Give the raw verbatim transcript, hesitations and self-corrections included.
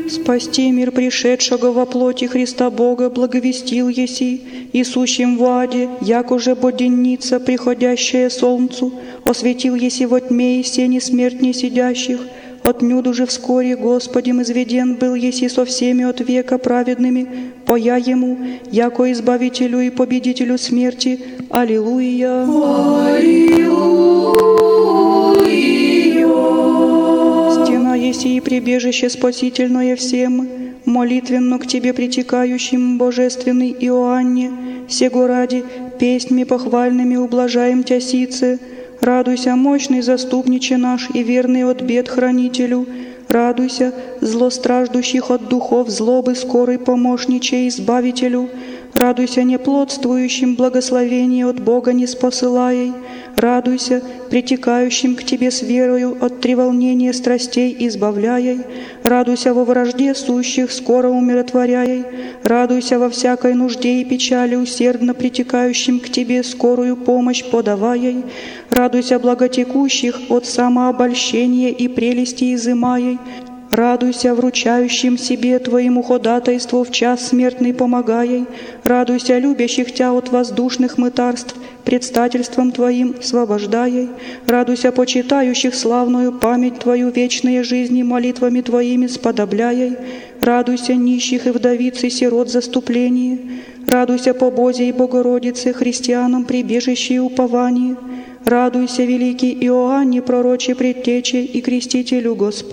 Спасти мир пришедшего во плоти Христа Бога благовестил еси, и сущим в аде, як уже боденница, приходящая солнцу, осветил еси во тьме и сени смертней сидящих. Отнюдь же вскоре Господем изведен был еси со всеми от века праведными, поя Ему, яко Избавителю и Победителю смерти. Аллилуйя! Аллилуйя! Стена еси и прибежище спасительное всем, молитвенно к Тебе притекающим, божественный Иоанне, сего ради песнями похвальными ублажаем Тя сице. Радуйся, мощный заступниче наш и верный от бед хранителю. Радуйся, злостраждущих от духов злобы скорый помощниче избавителю. Радуйся, неплодствующим благословение от Бога не спосылаей. Радуйся, притекающим к Тебе с верою от треволнения страстей избавляй. Радуйся во вражде сущих, скоро умиротворяй. Радуйся во всякой нужде и печали, усердно притекающим к Тебе скорую помощь подавай. Радуйся благотекущих от самообольщения и прелести изымай. Радуйся вручающим себе Твоему ходатайству в час смертный помогай. Радуйся любящих Тя от воздушных мытарств, предстательством Твоим освобождай. Радуйся почитающих славную память Твою вечные жизни молитвами Твоими сподобляй. Радуйся нищих и вдовиц и сирот заступление. Радуйся по Бозе и Богородице, христианам прибежище и упование. Радуйся, великий Иоанне, пророче предтече и крестителю Господь.